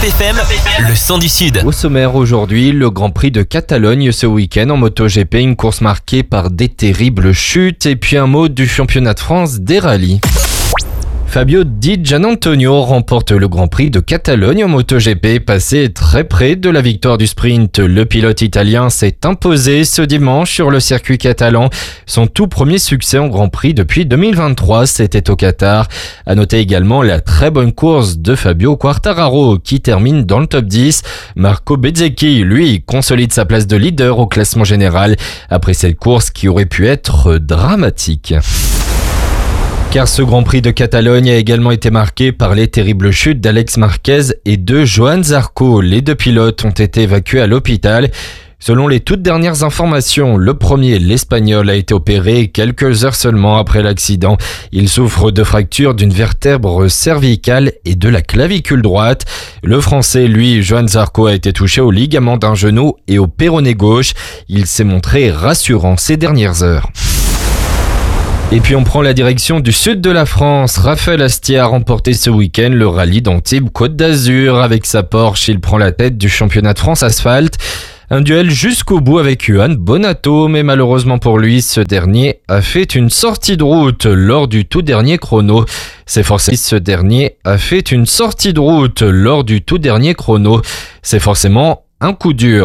FM, le son du Sud. Au sommaire aujourd'hui, le Grand Prix de Catalogne ce week-end en MotoGP, une course marquée par des terribles chutes et puis un mot du championnat de France des rallyes. Fabio Di Giannantonio remporte le Grand Prix de Catalogne en MotoGP, passé très près de la victoire du sprint. Le pilote italien s'est imposé ce dimanche sur le circuit catalan. Son tout premier succès en Grand Prix depuis 2023, c'était au Qatar. À noter également la très bonne course de Fabio Quartararo qui termine dans le top 10. Marco Bezzecchi, lui, consolide sa place de leader au classement général après cette course qui aurait pu être dramatique. Car ce Grand Prix de Catalogne a également été marqué par les terribles chutes d'Alex Marquez et de Johann Zarco. Les deux pilotes ont été évacués à l'hôpital. Selon les toutes dernières informations, le premier, l'Espagnol, a été opéré quelques heures seulement après l'accident. Il souffre de fractures d'une vertèbre cervicale et de la clavicule droite. Le Français, lui, Johann Zarco, a été touché au ligament d'un genou et au péroné gauche. Il s'est montré rassurant ces dernières heures. Et puis on prend la direction du sud de la France. Raphaël Astier a remporté ce week-end le rallye d'Antibes-Côte d'Azur. Avec sa Porsche, il prend la tête du championnat de France asphalte. Un duel jusqu'au bout avec Juan Bonato, mais malheureusement pour lui, ce dernier a fait une sortie de route lors du tout dernier chrono. C'est forcément un coup dur.